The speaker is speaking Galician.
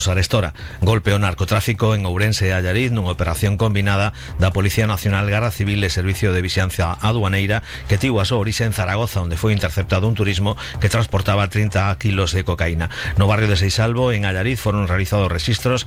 Arestora, golpe ao narcotráfico en Ourense e Allariz nunha operación combinada da Policía Nacional, Garda Civil e Servicio de Vixiancia Aduaneira que tivo a súa orixe en Zaragoza, onde foi interceptado un turismo que transportaba 30 kilos de cocaína. No barrio de Seisalvo, en Allariz, foron realizados registros